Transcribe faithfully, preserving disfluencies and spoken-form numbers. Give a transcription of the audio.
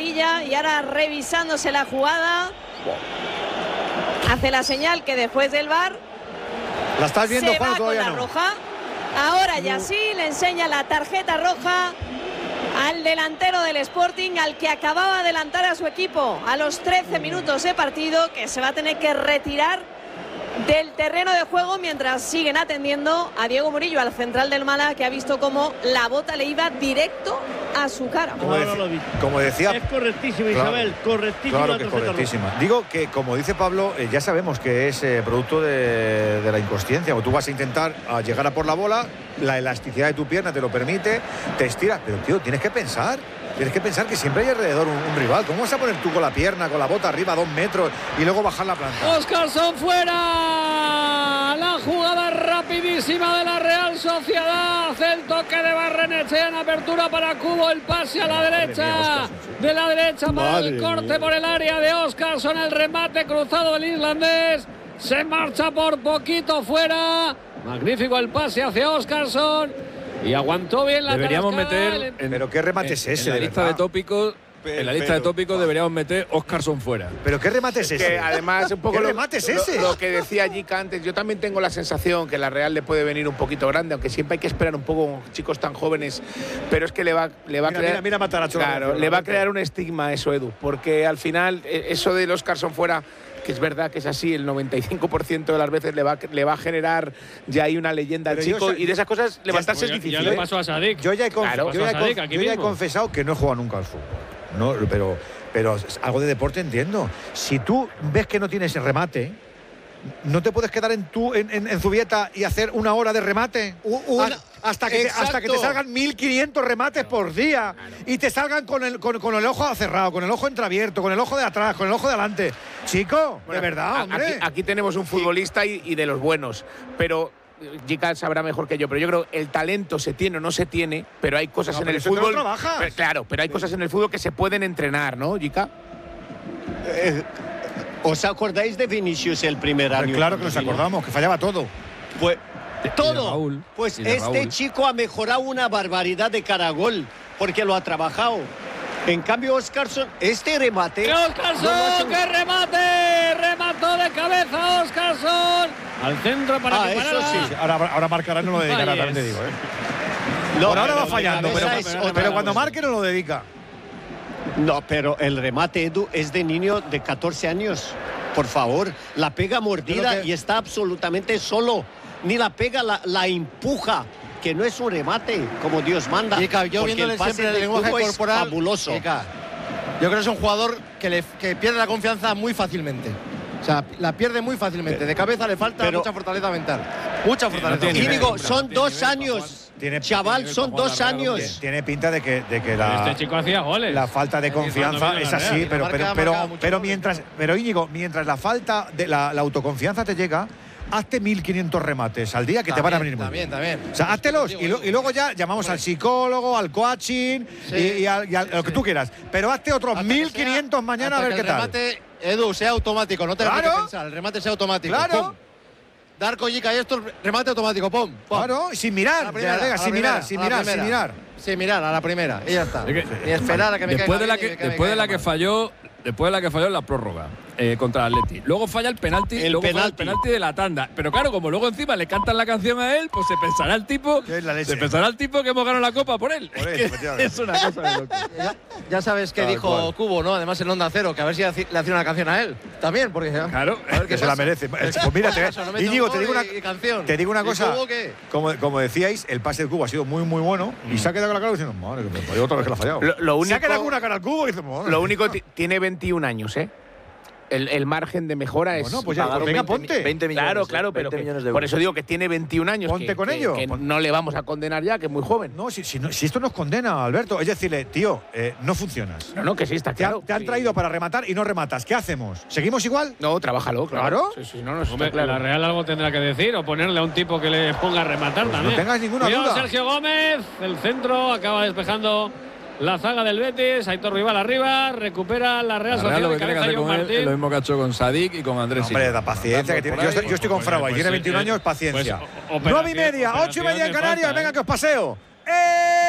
amarilla y ahora revisándose la jugada. Hace la señal que después del V A R ¿La estás viendo, se Juan, va con todavía la no? roja. Ahora ya sí, le enseña la tarjeta roja al delantero del Sporting, al que acababa de adelantar a su equipo a los trece minutos de partido, que se va a tener que retirar del terreno de juego mientras siguen atendiendo a Diego Murillo, al central del Málaga, que ha visto cómo la bota le iba directo a su cara. Como, No, no deci- lo vi. como decía, Es correctísima, Claro, Isabel, correctísima. claro la que es tarjeta roja. correctísima. Digo que, como dice Pablo, eh, ya sabemos que es eh, producto de, de la inconsciencia. O tú vas a intentar a llegar a por la bola, la elasticidad de tu pierna te lo permite, te estiras, pero tío, tienes que pensar. Tienes que pensar que siempre hay alrededor un, un rival. ¿Cómo vas a poner tú con la pierna, con la bota arriba a dos metros y luego bajar la planta? Óscarson fuera. La jugada rapidísima de la Real Sociedad. Hace el toque de Barrenechea en apertura para Cubo. El pase a la derecha. mía, Óscarson, sí. De la derecha para Madre el corte mía. por el área de Óscarson. El remate cruzado del islandés. Se marcha por poquito fuera. Magnífico el pase hacia Óscarson. Y aguantó bien la Deberíamos Tarascal. meter en, Pero qué remate en- es ese, en la de lista verdad. de tópicos. En la lista de tópicos deberíamos meter Óscarson fuera. ¿Pero qué remate es Es ese? que además un poco ¿Qué lo, remate es lo- ese? lo que decía Jica antes, yo también tengo la sensación que la Real le puede venir un poquito grande, aunque siempre hay que esperar un poco con chicos tan jóvenes, pero es que le va, le va Mira, a crear, mira, mira Matarazzo, claro, la- le va a la- crear un estigma eso, Edu, porque al final eh, eso de los Carson fuera, que es verdad que es así, el noventa y cinco por ciento de las veces le va, le va a generar ya hay una leyenda al Pero yo chico, sé- y de esas cosas levantarse Ya- es difícil. Ya le ¿eh? pasó a Sadik. Yo ya he, conf- Claro, yo ya he pasó a Sadik conf- aquí yo ya he mismo. confesado que no he jugado nunca al fútbol. No, pero, pero algo de deporte entiendo. Si tú ves que no tienes remate, ¿no te puedes quedar en tu en, en, en Zubieta y hacer una hora de remate? U- una- Ha- hasta, que te, hasta que te Exacto. salgan mil quinientos remates por día y te salgan con el, con, con el ojo cerrado, con el ojo entreabierto, con el ojo de atrás, con el ojo de adelante. Chico, Bueno, de verdad, a- hombre. Aquí, aquí tenemos un futbolista y, y de los buenos, pero Jica sabrá mejor que yo, pero yo creo que el talento se tiene o no se tiene, pero hay cosas No, en pero el eso te lo fútbol. trabajas. Pero, claro, pero hay cosas en el fútbol que se pueden entrenar, ¿no, Jica? Eh, ¿Os acordáis de Vinicius el primer Pues año? claro que cuando nos vino? acordamos, que fallaba todo. Pues todo. Raúl, pues y de este Raúl. chico ha mejorado una barbaridad de cara a gol, porque lo ha trabajado. En cambio, Óscarson, este remate. ¡Que no lo hace Óscarson! un- ¡Que remate! ¡Remató de cabeza Óscarson! Al centro para Ah, que eso parara. sí. Ahora, ahora marcará, no lo dedicará, Ahí también te es. digo. ¿eh? No, Por ahora pero va de fallando, pero, cabeza es pero otra cuando cosa. marque no lo dedica. No, pero el remate, Edu, es de niño de catorce años. Por favor, la pega mordida Creo que- y está absolutamente solo. Ni la pega, la, la empuja. Que no es un remate, como Dios manda. Jica, yo porque viéndole el pase siempre el de lenguaje Cubo es corporal, fabuloso. Jica, yo creo que es un jugador que, le, que pierde la confianza muy fácilmente. O sea, la pierde muy fácilmente. De cabeza le falta pero- mucha fortaleza mental. Mucha fortaleza tiene Y mental. nivel, digo, hombre, son tiene dos nivel para años. Tiene- Chaval, tiene son nivel para dos jugar la Real, años. Tiene pinta de que, de que la, Este chico hacía goles. la falta de confianza cuando es vino a la así, Real. pero, Marca- pero, marca pero, mucho pero gol. mientras, pero Íñigo, mientras la falta de la, la autoconfianza te llega, hazte mil quinientos remates al día que te van a venir muy También, bien. también. O sea, háztelos y, lo- y luego ya llamamos al psicólogo, al coaching Sí. y, y al- y al- lo que Sí. tú quieras. Pero hazte otros Hasta que mil quinientos sea- mañana a hasta ver que qué el tal. remate, Edu, sea automático, no te Claro. que pensar. El remate sea automático. Claro. Pum. Dar collica y esto, remate automático. Pum. pum. Claro, y sin A mirar, la primera, ya, venga, a la sin primera, mirar, sin a la mirar, sin primera. mirar. Sin mirar, a la primera. Y ya está. Es que- Ni esperar a que me después caiga de la bien que, y que me después de la caiga que mal. falló después de la que falló en la prórroga eh, contra el Atleti, luego falla el penalti y El luego falla el penalti. penalti de la tanda, pero claro, como luego encima le cantan la canción a él, pues se pensará el tipo Que es la leche. se pensará el tipo que hemos ganado la copa por él. Por él, Es que efectivamente. es una cosa de loco. Ya, ya sabes que Tal dijo cual. Cubo, ¿no? Además en Onda Cero, que a ver si haci- le hacía una canción a él. También, porque ya. Claro, A ver Que se la merece. Pues mira, te, Eso, no mete un Íñigo, te gol digo una, y- y canción. te digo una ¿Y cosa. Cubo qué? Como, como decíais, el pase de Cubo ha sido muy, muy bueno y se ha quedado con la cara diciendo, madre, que me falló otra vez que la ha fallado. Lo, lo se ha quedado único, con una cara al Cubo y dice, madre. lo único ti- tiene veintiún años, ¿eh? El, el margen de mejora es. Bueno, pues ya, pagaron venga, veinte ponte. veinte millones, claro, claro, pero veinte que- millones de por euros. eso digo que tiene veintiún años. Ponte que- con que- ello. que Pon- no le vamos a condenar ya, que es muy joven. No, si, si, no- si esto nos condena, Alberto, es decirle, tío, eh, no funcionas. No, no, que sí, está Te, han- claro. te han Sí. traído para rematar y no rematas. ¿Qué hacemos? ¿Seguimos igual? No, trabájalo, claro. ¿Claro? Sí, sí, no, no, eso Hombre, está claro. la Real algo tendrá que decir o ponerle a un tipo que le ponga a rematar Pues no también. tengas ninguna Cuidado, duda. Sergio Gómez, el centro, acaba despejando la zaga del Betis. Aitor Rival arriba, recupera la Real La Sociedad Real lo de que tiene que cabeza hacer John con él Martín. es lo mismo que ha hecho con Sadik y con Andrés Hombre, Silva. da paciencia que tiene. Por Yo ahí, estoy, yo estoy con pues, Frau, pues, tiene eh, veintiún eh, años, paciencia. pues, o- Nueve y operación- media, ocho y media en operación de Canarias, falta, venga ¿eh? que os paseo. ¡Eh!